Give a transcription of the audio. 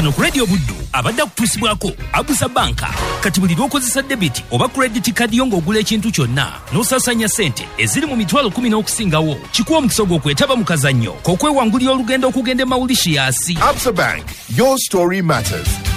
no ku Radio Buddu abadde kutusibwako Abusa Banka kati buli lw'okozesa debit oba credit card yo ng'ogula ekintu kyonna n'osasanya ssente eziri mu mitwalo 10 n'okusingawo kikuwa omukisa gw'okwetaba mu kazannyo k'okwewangulira olugendo okugenda e Mauritius. Absa Bank, your story matters.